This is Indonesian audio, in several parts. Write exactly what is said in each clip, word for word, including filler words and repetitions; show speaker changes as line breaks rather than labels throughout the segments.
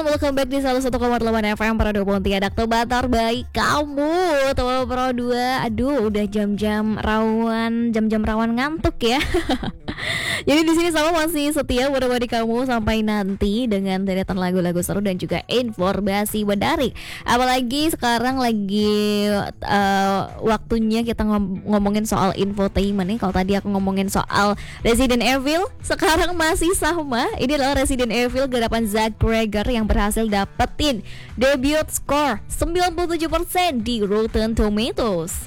Welcome back di seratus satu koma delapan F M Pro Pontianak, tempat terbaik kamu, teman Pro dua. Aduh, udah jam-jam rawan, jam-jam rawan ngantuk ya. Jadi di sini sama masih setia menemani kamu sampai nanti dengan deretan lagu-lagu seru dan juga informasi menarik. Apalagi sekarang lagi uh, waktunya kita ngom- ngomongin soal infotainment nih. Kalau tadi aku ngomongin soal Resident Evil, sekarang masih sama. Ini adalah Resident Evil garapan Zack Cregger yang berhasil dapetin debut score sembilan puluh tujuh persen di Rotten Tomatoes.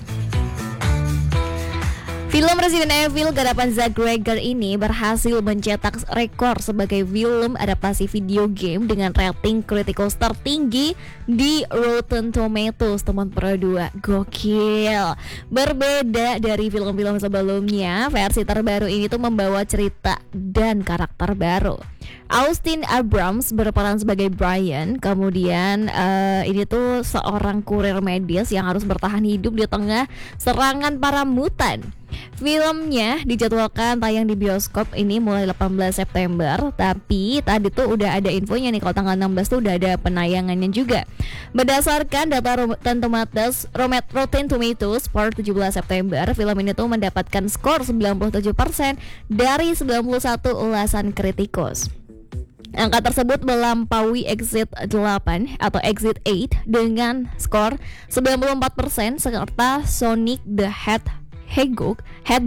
Film Resident Evil garapan Zack Cregger ini berhasil mencetak rekor sebagai film adaptasi video game dengan rating kritikos tertinggi di Rotten Tomatoes, teman Pro dua. Gokil. Berbeda dari film-film sebelumnya, versi terbaru ini tuh membawa cerita dan karakter baru. Austin Abrams berperan sebagai Brian. Kemudian uh, ini tuh seorang kurir medis yang harus bertahan hidup di tengah serangan para mutan. Filmnya dijadwalkan tayang di bioskop ini mulai delapan belas September. Tapi tadi tuh udah ada infonya nih, kalau tanggal enam belas tuh udah ada penayangannya juga. Berdasarkan data Rotten Tomatoes, Rotten Tomatoes per tujuh belas September, film ini tuh mendapatkan skor sembilan puluh tujuh persen dari sembilan puluh satu ulasan kritikus. Angka tersebut melampaui Exit delapan atau Exit delapan dengan skor sembilan puluh empat persen serta Sonic the Hedgehog Hedgehog,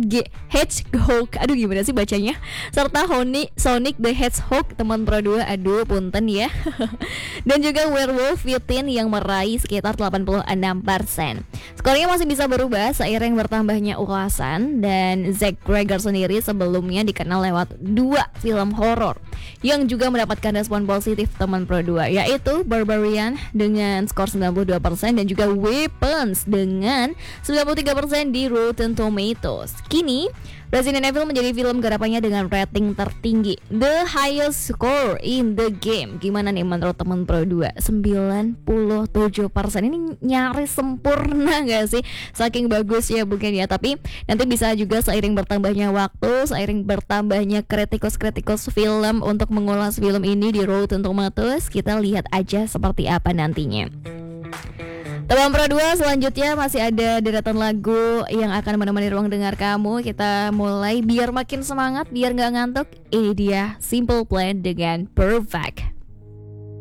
Hedgehog, aduh gimana sih bacanya? Serta Honi, Sonic the Hedgehog, teman Pro dua, aduh punten ya. Dan juga Werewolf Within yang meraih sekitar delapan puluh enam persen. Skornya masih bisa berubah seiring bertambahnya ulasan, dan Zack Cregger sendiri sebelumnya dikenal lewat dua film horor yang juga mendapatkan respon positif, teman Pro dua, yaitu Barbarian dengan skor sembilan puluh dua persen dan juga Weapons dengan sembilan puluh tiga persen di Rotten Tomatoes. Kini Resident Evil menjadi film garapannya dengan rating tertinggi, the highest score in the game. Gimana nih menurut teman Pro dua? sembilan puluh tujuh persen ini nyaris sempurna gak sih? Saking bagus ya mungkin ya. Tapi nanti bisa juga seiring bertambahnya waktu, seiring bertambahnya kritikus-kritikus film untuk mengulas film ini di Rotten Tomatoes, kita lihat aja seperti apa nantinya. Teman Pro dua, selanjutnya masih ada deretan lagu yang akan menemani ruang dengar kamu. Kita mulai biar makin semangat, biar gak ngantuk. Ini dia Simple Plan dengan Perfect.